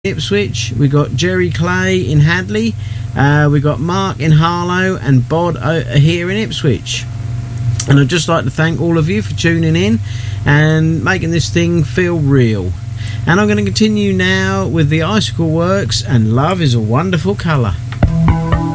Ipswich, we got Jerry Clay in Hadley, we got Mark in Harlow, and Bod here in Ipswich. And I'd just like to thank all of you for tuning in and making this thing feel real. And I'm going to continue now with the Icicle Works and Love is a Wonderful Colour.